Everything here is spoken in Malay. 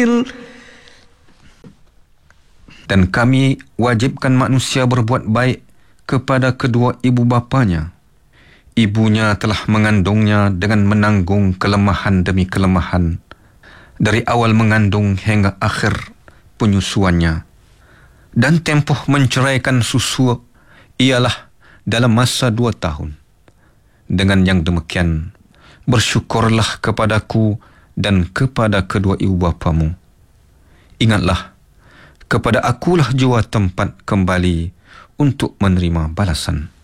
Dan kami wajibkan manusia berbuat baik kepada kedua ibu bapanya. Ibunya telah mengandungnya dengan menanggung kelemahan demi kelemahan, dari awal mengandung hingga akhir penyusuannya. Dan tempoh menceraikan susu ialah dalam masa 2 tahun. Dengan yang demikian, bersyukurlah kepadaku dan kepada kedua ibu bapamu. Ingatlah, kepada akulah jua tempat kembali untuk menerima balasan.